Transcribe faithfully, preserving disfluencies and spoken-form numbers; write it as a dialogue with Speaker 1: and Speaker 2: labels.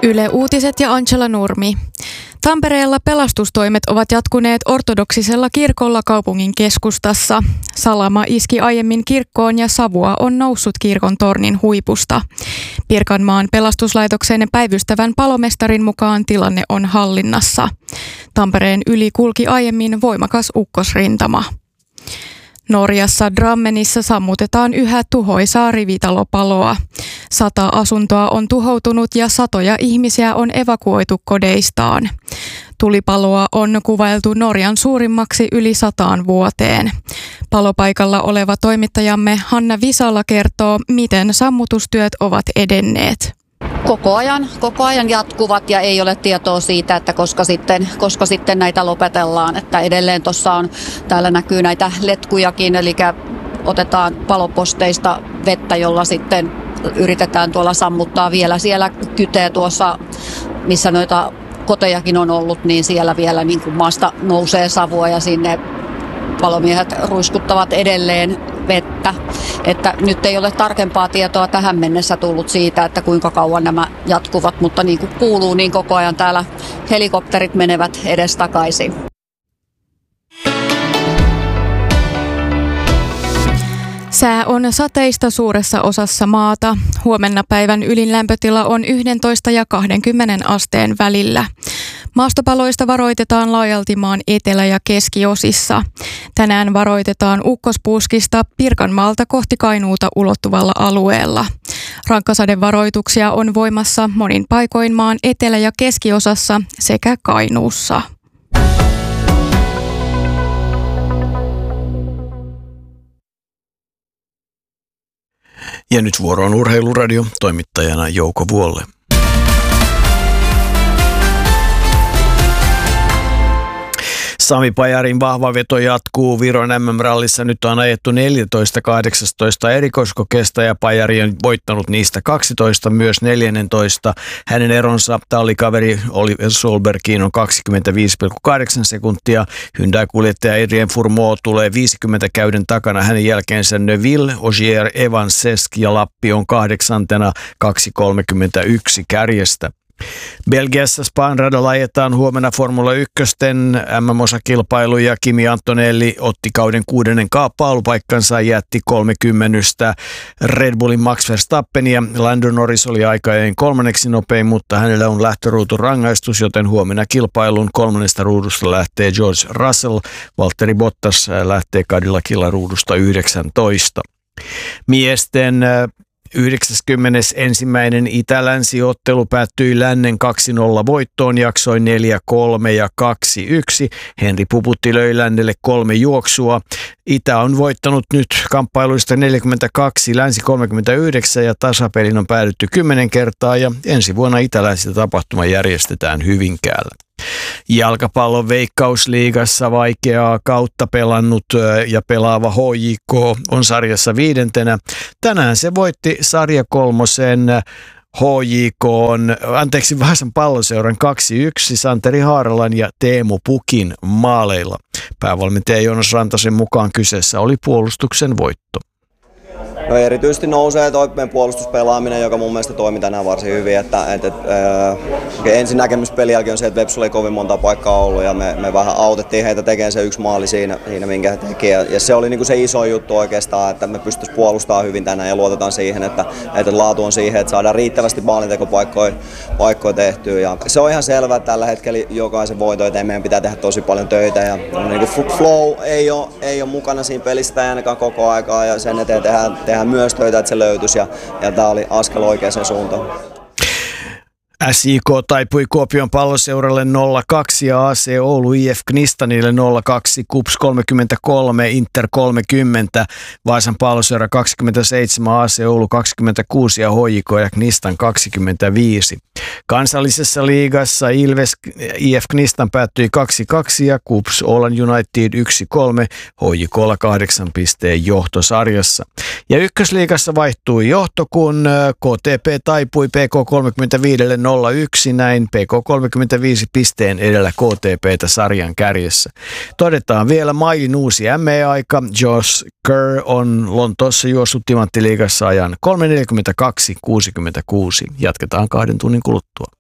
Speaker 1: Yle Uutiset ja Angela Nurmi. Tampereella pelastustoimet ovat jatkuneet ortodoksisella kirkolla kaupungin keskustassa. Salama iski aiemmin kirkkoon ja savua on noussut kirkon tornin huipusta. Pirkanmaan pelastuslaitoksen päivystävän palomestarin mukaan tilanne on hallinnassa. Tampereen yli kulki aiemmin voimakas ukkosrintama. Norjassa Drammenissa sammutetaan yhä tuhoisaa rivitalopaloa. Sata asuntoa on tuhoutunut ja satoja ihmisiä on evakuoitu kodeistaan. Tulipaloa on kuvailtu Norjan suurimmaksi yli sataan vuoteen. Palopaikalla oleva toimittajamme Hanna Visala kertoo, miten sammutustyöt ovat edenneet.
Speaker 2: Koko ajan, koko ajan jatkuvat ja ei ole tietoa siitä, että koska sitten, koska sitten näitä lopetellaan. Että edelleen tuossa on, täällä näkyy näitä letkujakin, eli otetaan paloposteista vettä, jolla sitten yritetään tuolla sammuttaa vielä. Siellä kytee tuossa, missä noita kotejakin on ollut, niin siellä vielä niin kuin maasta nousee savua ja sinne palomiehet ruiskuttavat edelleen vettä. Että nyt ei ole tarkempaa tietoa tähän mennessä tullut siitä, että kuinka kauan nämä jatkuvat, mutta niin kuin kuuluu, niin koko ajan täällä helikopterit menevät edestakaisin.
Speaker 1: Sää on sateista suuressa osassa maata. Huomenna päivän ylin lämpötila on yksitoista ja kaksikymmentä asteen välillä. Maastopaloista varoitetaan laajalti maan etelä- ja keskiosissa. Tänään varoitetaan ukkospuuskista Pirkanmaalta kohti Kainuuta ulottuvalla alueella. Rankkasadevaroituksia on voimassa monin paikoin maan etelä- ja keskiosassa sekä Kainuussa.
Speaker 3: Ja nyt vuoro on Urheiluradio, toimittajana Jouko Vuolle. Sami Pajarin vahva veto jatkuu Viron äm äm-rallissa. Nyt on ajettu neljätoista kahdeksantoista erikoiskokeesta ja Pajari on voittanut niistä kaksitoista, myös neljätoista. Hänen eronsa tallikaveri Oliver Solbergiin on kaksikymmentäviisi pilkku kahdeksan sekuntia. Hyundai-kuljettaja Adrien Fourmaux tulee viisikymmentä käyden takana. Hänen jälkeensä Neuville, Ogier, Evans, Sesk ja Lappi on kahdeksantena kaksi kolmekymmentäyksi kärjestä. Belgiassa Span radalla ajetaan huomenna Formula ykkösten äm äm-osakilpailu ja Kimi Antonelli otti kauden kuudennen paalupaikkansa ja jätti kolmekymmentä Red Bullin Max Verstappen ja Lando Norris oli aikainen kolmanneksi nopein, mutta hänellä on lähtöruutu rangaistus, joten huomenna kilpailun kolmannesta ruudusta lähtee George Russell, Valtteri Bottas lähtee Cadillacilla ruudusta yhdeksäntoista. Miesten yhdeksänkymmentäensimmäinen Itä-Länsi-ottelu päättyi lännen kaksi nolla voittoon jaksoin neljä kolme ja kaksi yksi. Henri Puputti löi lännelle kolme juoksua. Itä on voittanut nyt kamppailuista neljäkymmentäkaksi, Länsi kolmekymmentäyhdeksän ja tasapelin on päädytty kymmenen kertaa ja ensi vuonna Itä-Länsi tapahtuma järjestetään Hyvinkäällä. Jalkapallon Veikkausliigassa vaikeaa kautta pelannut ja pelaava H J K on sarjassa viidentenä. Tänään se voitti sarja kolmosen H J K on, anteeksi, Vaasan Palloseuran kaksi yksi Santeri Haaralan ja Teemu Pukin maaleilla. Päävalmentaja Joonas Rantasen mukaan kyseessä oli puolustuksen voitto.
Speaker 4: No erityisesti nousee tuo meidän puolustuspelaaminen, joka mun mielestä toimi tänään varsin hyvin. Että, et, et, äh, ensin näkemys pelin jälkeen on se, että Vepsulla ei kovin monta paikkaa ollut ja me, me vähän autettiin heitä tekemään se yksi maali siinä, siinä minkä he teki. Ja, ja se oli niinku se iso juttu oikeastaan, että me pystyisimme puolustamaan hyvin tänään ja luotetaan siihen, että, että laatu on siihen, että saadaan riittävästi maalintekopaikkoja paikkoja tehtyä. Ja se on ihan selvää, että tällä hetkellä jokaisen voito eteen meidän pitää tehdä tosi paljon töitä. Ja, niinku flow ei ole, ei ole mukana siinä pelissä ei ainakaan koko aikaa ja sen eteen tehdään, tehdään myös töitä, että se löytyisi ja, ja tämä oli askel oikeaan suuntaan.
Speaker 3: S I K taipui Kuopion Palloseuralle nolla kaksi ja A C Oulu I F Knistanille nolla kaksi, KuPS kolmekymmentäkolme, Inter kolmekymmentä, Vaasan Palloseura kaksikymmentäseitsemän, A C Oulu kaksikymmentäkuusi ja H J K ja Knistan kaksikymmentäviisi. Kansallisessa liigassa Ilves I F Knistan päättyi kaksi kaksi ja KuPS Åland United yksi kolme, H J K:lla kahdeksan pisteen johtosarjassa. Ja ykkösliigassa vaihtui johto, kun K T P taipui P K kolmekymmentäviisi nolla yksi, näin P K kolmekymmentäviisi pisteen edellä K T P:tä sarjan kärjessä. Todetaan vielä mailin uusi M E-aika. Josh Kerr on Lontoossa juossut Timanttiliigassa ajan kolme neljäkymmentäkaksi kuusikymmentäkuusi. Jatketaan kahden tunnin kuluttua.